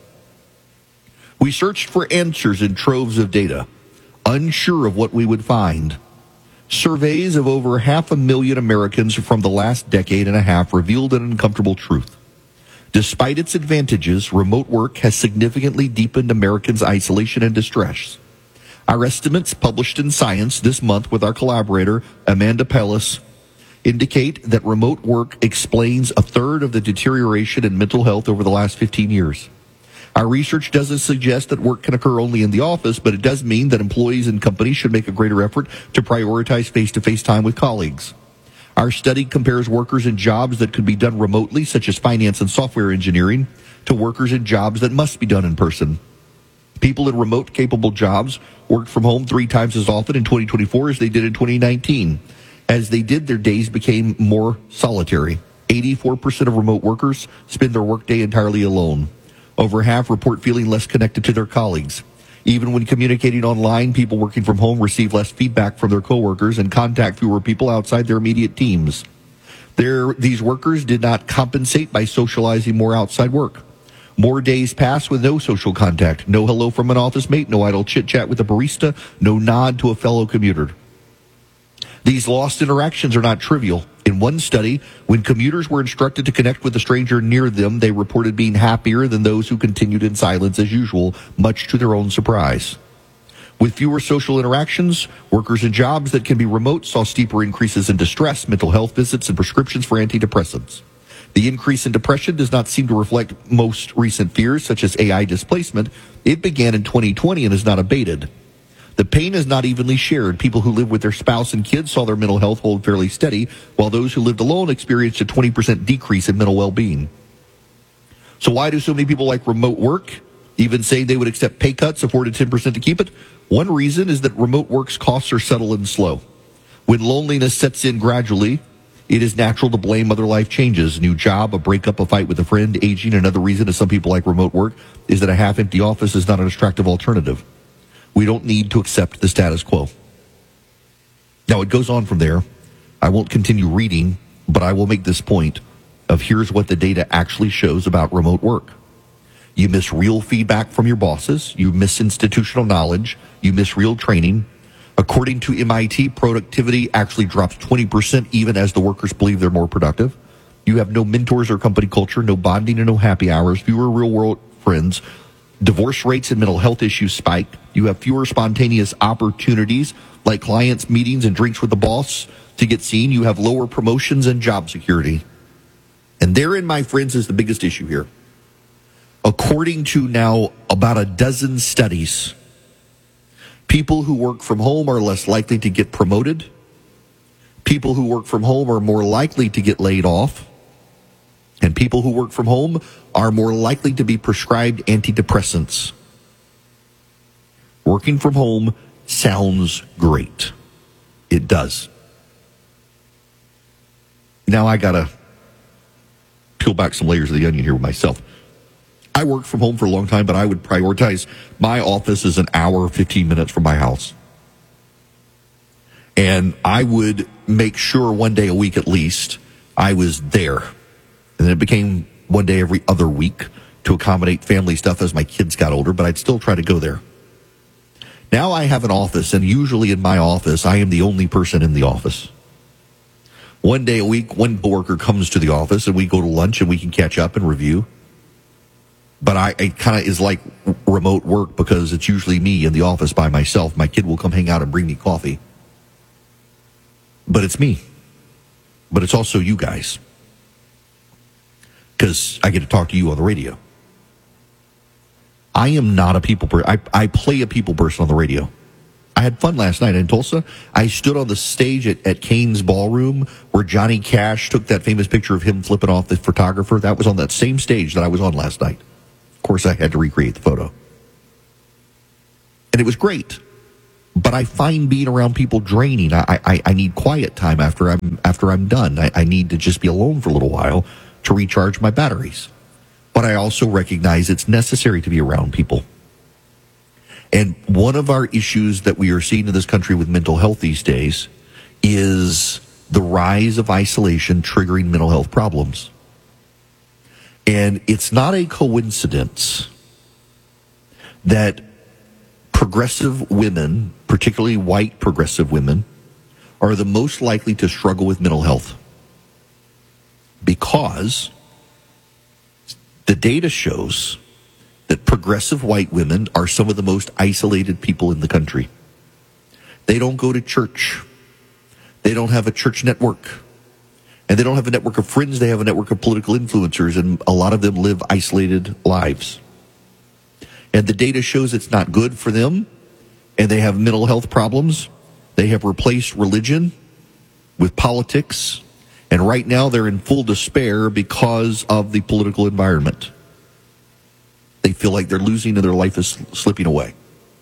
We searched for answers in troves of data, unsure of what we would find. Surveys of over 500,000 Americans from the last decade and a half revealed an uncomfortable truth. Despite its advantages, remote work has significantly deepened Americans' isolation and distress. Our estimates, published in Science this month with our collaborator, Amanda Pellis, indicate that remote work explains a third of the deterioration in mental health over the last 15 years. Our research doesn't suggest that work can occur only in the office, but it does mean that employees and companies should make a greater effort to prioritize face-to-face time with colleagues. Our study compares workers in jobs that could be done remotely, such as finance and software engineering, to workers in jobs that must be done in person. People in remote capable jobs worked from home 3 times as often in 2024 as they did in 2019. As they did, their days became more solitary. 84% of remote workers spend their workday entirely alone. Over half report feeling less connected to their colleagues. Even when communicating online, people working from home receive less feedback from their coworkers and contact fewer people outside their immediate teams. These workers did not compensate by socializing more outside work. More days pass with no social contact, no hello from an office mate, no idle chit-chat with a barista, no nod to a fellow commuter. These lost interactions are not trivial. In one study, when commuters were instructed to connect with a stranger near them, they reported being happier than those who continued in silence as usual, much to their own surprise. With fewer social interactions, workers in jobs that can be remote saw steeper increases in distress, mental health visits, and prescriptions for antidepressants. The increase in depression does not seem to reflect most recent fears, such as AI displacement. It began in 2020 and has not abated. The pain is not evenly shared. People who live with their spouse and kids saw their mental health hold fairly steady, while those who lived alone experienced a 20% decrease in mental well-being. So why do so many people like remote work, even say they would accept pay cuts of 4 to 10% to keep it? One reason is that remote work's costs are subtle and slow. When loneliness sets in gradually, it is natural to blame other life changes. A new job, a breakup, a fight with a friend, aging. Another reason is some people like remote work is that a half-empty office is not an attractive alternative. We don't need to accept the status quo. Now, it goes on from there. I won't continue reading, but I will make this point of here's what the data actually shows about remote work. You miss real feedback from your bosses. You miss institutional knowledge. You miss real training. According to MIT, productivity actually drops 20% even as the workers believe they're more productive. You have no mentors or company culture, no bonding and no happy hours, fewer real-world friends. Divorce rates and mental health issues spike. You have fewer spontaneous opportunities like clients, meetings, and drinks with the boss to get seen. You have lower promotions and job security. And therein, my friends, is the biggest issue here. According to now about a dozen studies, people who work from home are less likely to get promoted. People who work from home are more likely to get laid off. And people who work from home are more likely to be prescribed antidepressants. Working from home sounds great. It does. Now I got to peel back some layers of the onion here with myself. I worked from home for a long time, but I would prioritize my office as an hour, 15 minutes from my house. And I would make sure one day a week at least I was there. And then it became one day every other week to accommodate family stuff as my kids got older, but I'd still try to go there. Now I have an office, and usually in my office, I am the only person in the office. One day a week, one coworker comes to the office, and we go to lunch, and we can catch up and review. But it kind of is like remote work because it's usually me in the office by myself. My kid will come hang out and bring me coffee. But it's me. But it's also you guys. Because I get to talk to you on the radio. I am not a people person. I play a people person on the radio. I had fun last night in Tulsa. I stood on the stage at Kane's Ballroom where Johnny Cash took that famous picture of him flipping off the photographer. That was on that same stage that I was on last night. Of course, I had to recreate the photo. And it was great. But I find being around people draining. I need quiet time after I'm done. I need to just be alone for a little while to recharge my batteries. But I also recognize it's necessary to be around people. And one of our issues that we are seeing in this country with mental health these days is the rise of isolation triggering mental health problems. And it's not a coincidence that progressive women, particularly white progressive women, are the most likely to struggle with mental health. Because the data shows that progressive white women are some of the most isolated people in the country. They don't go to church. They don't have a church network. And they don't have a network of friends. They have a network of political influencers, and a lot of them live isolated lives. And the data shows it's not good for them, and they have mental health problems. They have replaced religion with politics, and right now they're in full despair because of the political environment. They feel like they're losing and their life is slipping away.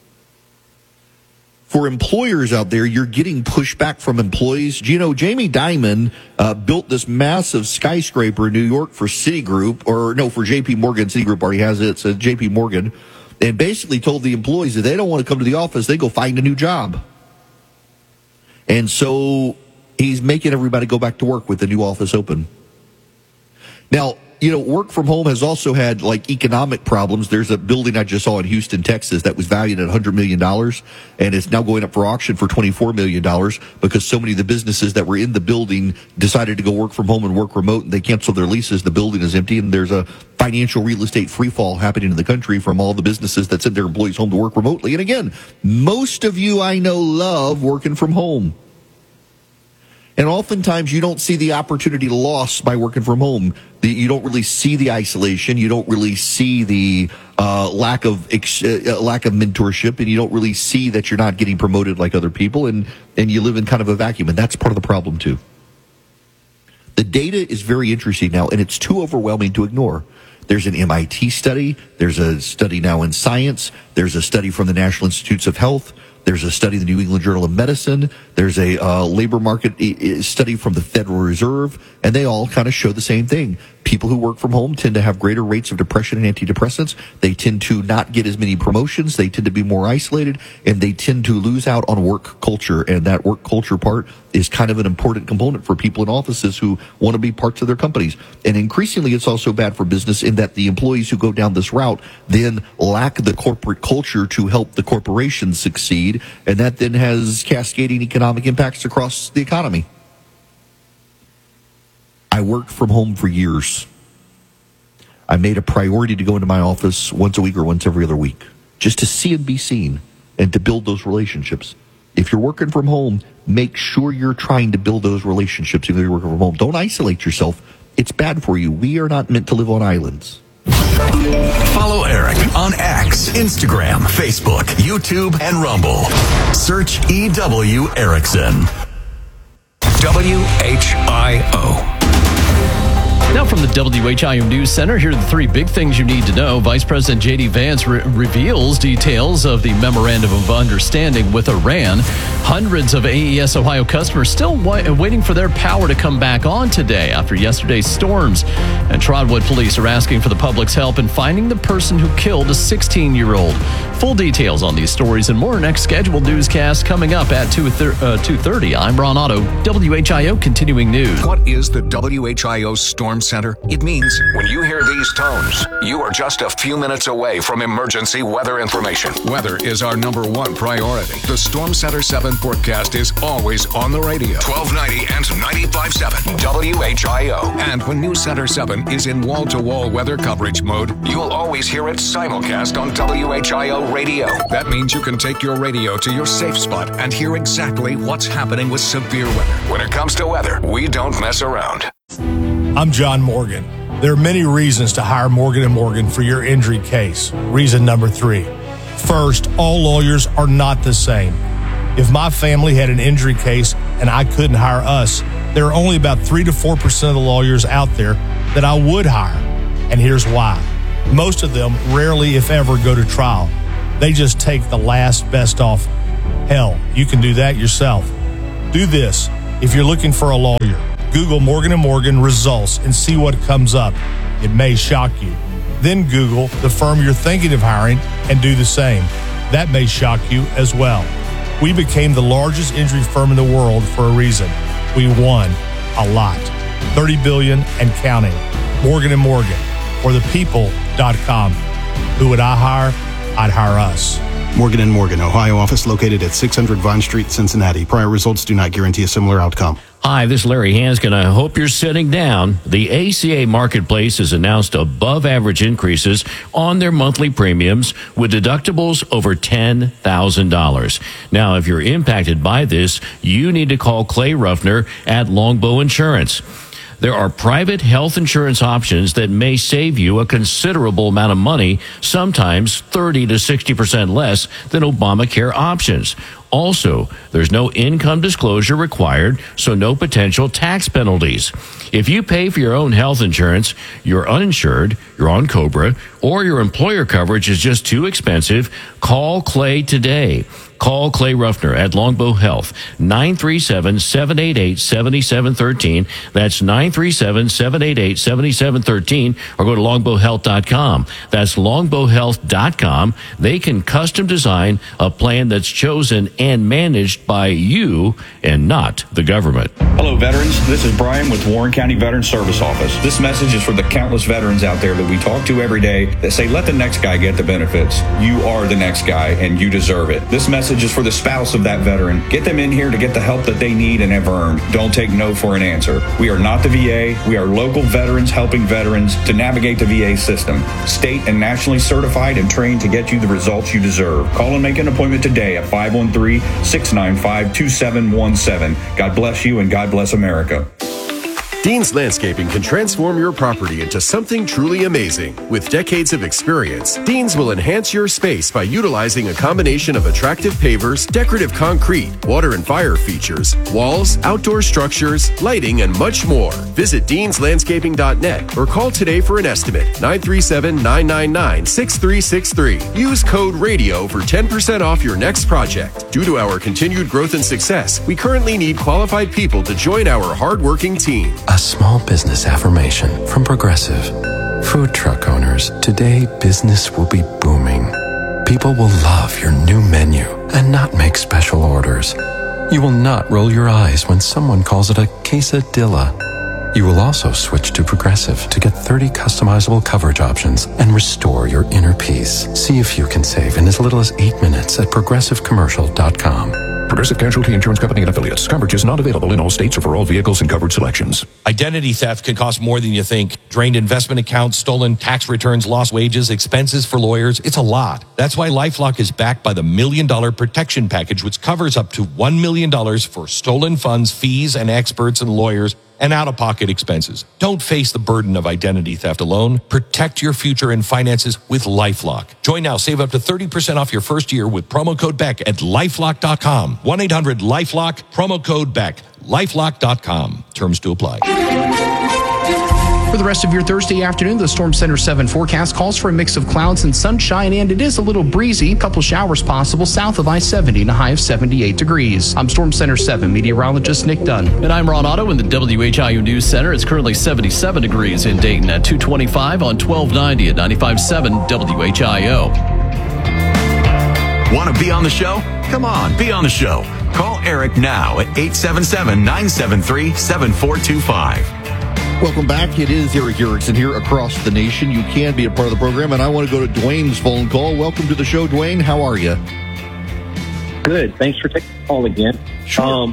For employers out there, you're getting pushback from employees. You know, Jamie Dimon built this massive skyscraper in New York for Citigroup, for JP Morgan. Citigroup already has it. It's JP Morgan. And basically told the employees that they don't want to come to the office, they go find a new job. And so he's making everybody go back to work with the new office open. Now, you know, work from home has also had economic problems. There's a building I just saw in Houston, Texas that was valued at $100 million, and it's now going up for auction for $24 million because so many of the businesses that were in the building decided to go work from home and work remote, and they canceled their leases. The building is empty, and there's a financial real estate free fall happening in the country from all the businesses that send their employees home to work remotely. And again, most of you I know love working from home. And oftentimes you don't see the opportunity lost by working from home. You don't really see the isolation. You don't really see the lack of mentorship, and you don't really see that you're not getting promoted like other people, and you live in kind of a vacuum, and that's part of the problem too. The data is very interesting now, and it's too overwhelming to ignore. There's an MIT study. There's a study now in Science. There's a study from the National Institutes of Health. There's a study in the New England Journal of Medicine. There's a labor market study from the Federal Reserve, and they all kind of show the same thing. People who work from home tend to have greater rates of depression and antidepressants. They tend to not get as many promotions. They tend to be more isolated, and they tend to lose out on work culture. And that work culture part is kind of an important component for people in offices who want to be parts of their companies. And increasingly, it's also bad for business in that the employees who go down this route then lack the corporate culture to help the corporation succeed, and that then has cascading economic impacts across the economy. I worked from home for years. I made a priority to go into my office once a week or once every other week, just to see and be seen and to build those relationships. If you're working from home, make sure you're trying to build those relationships. If you're working from home, don't isolate yourself. It's bad for you. We are not meant to live on islands. Follow Eric on X, Instagram, Facebook, YouTube, and Rumble. Search EW Erickson. WHIO. Now from the WHIO News Center, here are the three big things you need to know. Vice President J.D. Vance reveals details of the Memorandum of Understanding with Iran. Hundreds of AES Ohio customers still waiting for their power to come back on today after yesterday's storms. And Trotwood police are asking for the public's help in finding the person who killed a 16-year-old. Full details on these stories and more next scheduled newscast coming up at 2:30. I'm Ron Otto, WHIO Continuing News. What is the WHIO Storm Storm Center, it means when you hear these tones, you are just a few minutes away from emergency weather information. Weather is our #1 priority. The Storm Center 7 forecast is always on the radio. 1290 and 95.7 WHIO. And when News Center 7 is in wall-to-wall weather coverage mode, you'll always hear it simulcast on WHIO radio. That means you can take your radio to your safe spot and hear exactly what's happening with severe weather. When it comes to weather, we don't mess around. I'm John Morgan. There are many reasons to hire Morgan & Morgan for your injury case. Reason number 3. First, all lawyers are not the same. If my family had an injury case and I couldn't hire us, there are only about 3 to 4% of the lawyers out there that I would hire. And here's why. Most of them rarely, if ever, go to trial. They just take the last best offer. Hell, you can do that yourself. Do this. If you're looking for a lawyer, Google Morgan & Morgan results and see what comes up. It may shock you. Then Google the firm you're thinking of hiring and do the same. That may shock you as well. We became the largest injury firm in the world for a reason. We won a lot. $30 billion and counting. Morgan & Morgan, or thepeople.com. Who would I hire? I'd hire us. Morgan & Morgan, Ohio office located at 600 Vine Street, Cincinnati. Prior results do not guarantee a similar outcome. Hi, this is Larry Hanskin. I hope you're sitting down. The ACA Marketplace has announced above-average increases on their monthly premiums with deductibles over $10,000. Now, if you're impacted by this, you need to call Clay Ruffner at Longbow Insurance. There are private health insurance options that may save you a considerable amount of money, sometimes 30 to 60% less than Obamacare options. Also, there's no income disclosure required, so no potential tax penalties. If you pay for your own health insurance, you're uninsured, you're on COBRA, or your employer coverage is just too expensive, call Clay today. Call Clay Ruffner at Longbow Health, 937-788-7713. That's 937-788-7713, or go to longbowhealth.com. That's longbowhealth.com. They can custom design a plan that's chosen and managed by you and not the government. Hello, veterans. This is Brian with Warren County Veterans Service Office. This message is for the countless veterans out there that we talk to every day that say, let the next guy get the benefits. You are the next guy, and you deserve it. This message is for the spouse of that veteran. Get them in here to get the help that they need and have earned. Don't take no for an answer. We are not the VA. We are local veterans helping veterans to navigate the VA system. State and nationally certified and trained to get you the results you deserve. Call and make an appointment today at 513-695-2717. God bless you and God bless America. Dean's Landscaping can transform your property into something truly amazing. With decades of experience, Dean's will enhance your space by utilizing a combination of attractive pavers, decorative concrete, water and fire features, walls, outdoor structures, lighting, and much more. Visit deanslandscaping.net or call today for an estimate, 937-999-6363. Use code RADIO for 10% off your next project. Due to our continued growth and success, we currently need qualified people to join our hardworking team. A small business affirmation from Progressive. Food truck owners, today business will be booming. People will love your new menu and not make special orders. You will not roll your eyes when someone calls it a quesadilla. You will also switch to Progressive to get 30 customizable coverage options and restore your inner peace. See if you can save in as little as 8 minutes at progressivecommercial.com. Progressive Casualty Insurance Company and Affiliates. Coverage is not available in all states or for all vehicles and coverage selections. Identity theft can cost more than you think. Drained investment accounts, stolen tax returns, lost wages, expenses for lawyers. It's a lot. That's why LifeLock is backed by the $1 Million Protection Package, which covers up to $1 million for stolen funds, fees, and experts and lawyers, and out-of-pocket expenses. Don't face the burden of identity theft alone. Protect your future and finances with LifeLock. Join now. Save up to 30% off your first year with promo code BECK at LifeLock.com. 1-800-LifeLock, promo code BECK. LifeLock.com. Terms to apply. For the rest of your Thursday afternoon, the Storm Center 7 forecast calls for a mix of clouds and sunshine, and it is a little breezy. A couple showers possible south of I-70 and a high of 78 degrees. I'm Storm Center 7 meteorologist Nick Dunn. And I'm Ron Otto in the WHIO News Center. It's currently 77 degrees in Dayton at 225 on 1290 at 95.7 WHIO. Want to be on the show? Come on, be on the show. Call Eric now at 877-973-7425. Welcome back. It is Erick Erickson here across the nation. You can be a part of the program, and I want to go to Dwayne's phone call. Welcome to the show, Dwayne. How are you? Good. Thanks for taking the call again. Sure.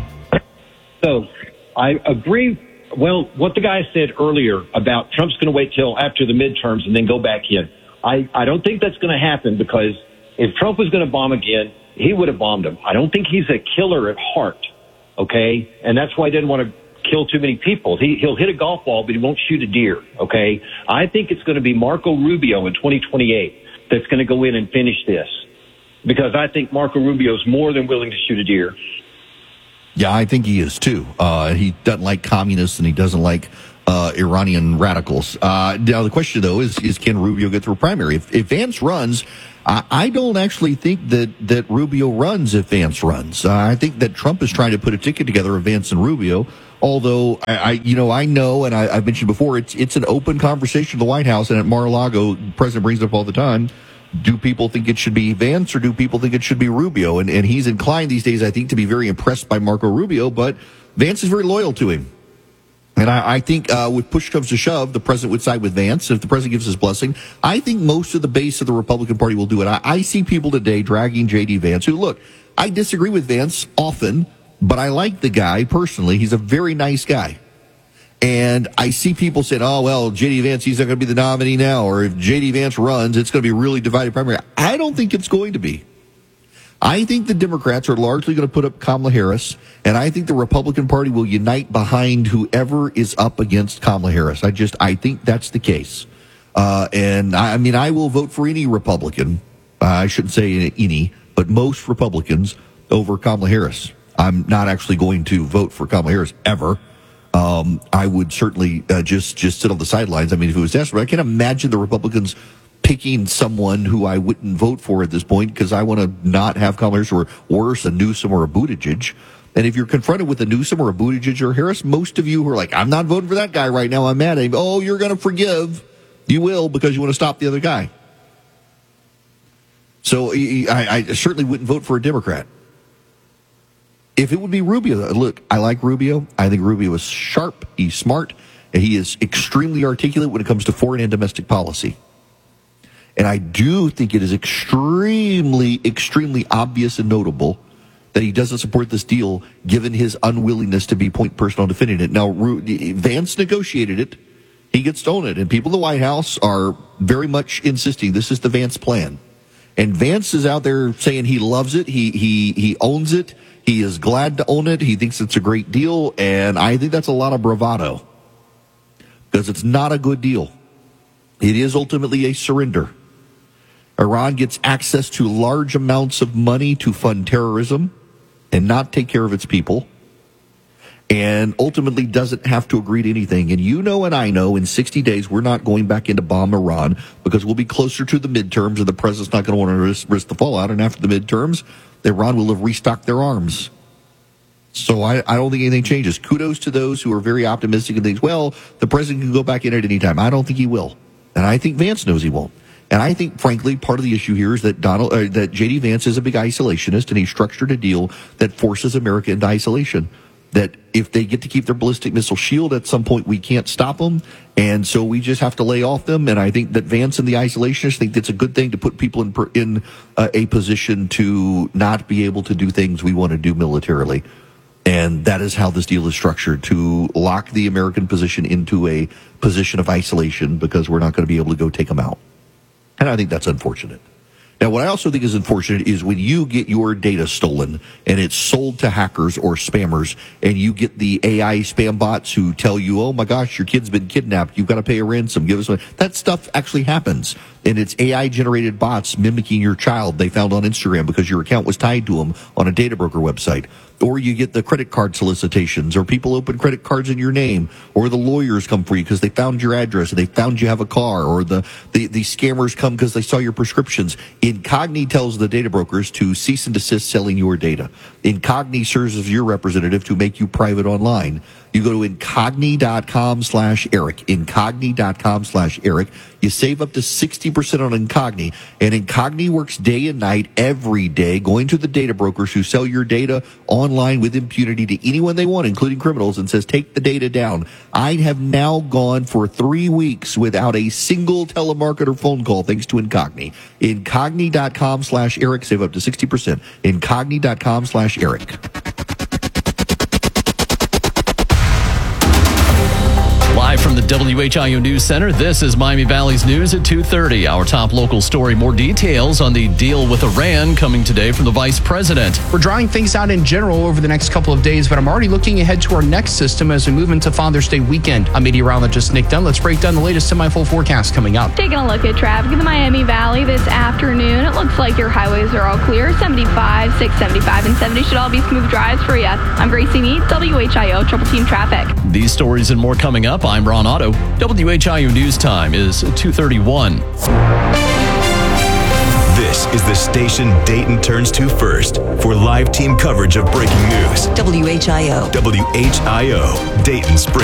So I agree. Well, what the guy said earlier about Trump's going to wait till after the midterms and then go back in. I don't think that's going to happen, because if Trump was going to bomb again, he would have bombed him. I don't think he's a killer at heart. Okay. And that's why he didn't want to kill too many people. He'll hit a golf ball, but he won't shoot a deer. Okay. I think it's going to be Marco Rubio in 2028 that's going to go in and finish this, because I think Marco Rubio is more than willing to shoot a deer. Yeah, I think he is too. He doesn't like communists, and he doesn't like Iranian radicals. Now, the question, though, is can Rubio get through a primary? If Vance runs, I don't actually think that Rubio runs if Vance runs. I think that Trump is trying to put a ticket together of Vance and Rubio. Although I know, and I've mentioned before, it's an open conversation at the White House and at Mar-a-Lago. The president brings it up all the time. Do people think it should be Vance, or do people think it should be Rubio? And he's inclined these days, I think, to be very impressed by Marco Rubio, but Vance is very loyal to him. And I think with push comes to shove, the president would side with Vance. If the president gives his blessing, I think most of the base of the Republican Party will do it. I see people today dragging J.D. Vance, who, look, I disagree with Vance often, but I like the guy personally. He's a very nice guy. And I see people saying, oh, well, J.D. Vance, he's not going to be the nominee now. Or if J.D. Vance runs, it's going to be a really divided primary. I don't think it's going to be. I think the Democrats are largely going to put up Kamala Harris, and I think the Republican Party will unite behind whoever is up against Kamala Harris. I think that's the case. And I will vote for any Republican. I shouldn't say any, but most Republicans over Kamala Harris. I'm not actually going to vote for Kamala Harris ever. I would certainly just sit on the sidelines. I mean, if it was desperate, I can't imagine the Republicans picking someone who I wouldn't vote for at this point, because I want to not have Kamala Harris, or worse, a Newsom or a Buttigieg. And if you're confronted with a Newsom or a Buttigieg or Harris, most of you who are like, I'm not voting for that guy right now, I'm mad at him. Oh, you're going to forgive. You will, because you want to stop the other guy. So I certainly wouldn't vote for a Democrat. If it would be Rubio, look, I like Rubio. I think Rubio is sharp, he's smart, and he is extremely articulate when it comes to foreign and domestic policy. And I do think it is extremely, extremely obvious and notable that he doesn't support this deal, given his unwillingness to be point person on defending it. Now, Vance negotiated it. He gets to own it. And people in the White House are very much insisting this is the Vance plan. And Vance is out there saying he loves it. He owns it. He is glad to own it. He thinks it's a great deal. And I think that's a lot of bravado, because it's not a good deal. It is ultimately a surrender. Iran gets access to large amounts of money to fund terrorism and not take care of its people, and ultimately doesn't have to agree to anything. And you know, and I know, in 60 days, we're not going back in to bomb Iran, because we'll be closer to the midterms, and the president's not going to want to risk the fallout. And after the midterms, Iran will have restocked their arms. So I don't think anything changes. Kudos to those who are very optimistic and think, well, the president can go back in at any time. I don't think he will. And I think Vance knows he won't. And I think, frankly, part of the issue here is that that J.D. Vance is a big isolationist, and he structured a deal that forces America into isolation. That if they get to keep their ballistic missile shield, at some point we can't stop them, and so we just have to lay off them. And I think that Vance and the isolationists think that's a good thing to put people in a position to not be able to do things we want to do militarily. And that is how this deal is structured, to lock the American position into a position of isolation, because we're not going to be able to go take them out. And I think that's unfortunate. Now, what I also think is unfortunate is when you get your data stolen and it's sold to hackers or spammers, and you get the AI spam bots who tell you, oh my gosh, your kid's been kidnapped, you've got to pay a ransom, give us money. That stuff actually happens. And it's AI generated bots mimicking your child they found on Instagram because your account was tied to them on a data broker website. Or you get the credit card solicitations, or people open credit cards in your name, or the lawyers come for you because they found your address and they found you have a car, or the scammers come because they saw your prescriptions. Incogni tells the data brokers to cease and desist selling your data. Incogni serves as your representative to make you private online. You go to incogni.com/Eric, incogni.com/Eric. You save up to 60% on Incogni, and Incogni works day and night every day, going to the data brokers who sell your data online with impunity to anyone they want, including criminals, and says, take the data down. I have now gone for 3 weeks without a single telemarketer phone call thanks to Incogni. Incogni.com/Eric, save up to 60%. Incogni.com/Eric. Live from the WHIO News Center, this is Miami Valley's News at 2:30. Our top local story, more details on the deal with Iran coming today from the Vice President. We're drawing things out in general over the next couple of days, but I'm already looking ahead to our next system as we move into Father's Day weekend. I'm meteorologist Nick Dunn. Let's break down the latest semi-full forecast coming up. Taking a look at traffic in the Miami Valley this afternoon. It looks like your highways are all clear. 75, 675, and 70 should all be smooth drives for you. I'm Gracie Meade, WHIO Triple Team Traffic. These stories and more coming up. I'm Ron Otto. WHIO News Time is 2:31. This is the station Dayton turns to first for live team coverage of breaking news. WHIO. WHIO, Dayton Spring.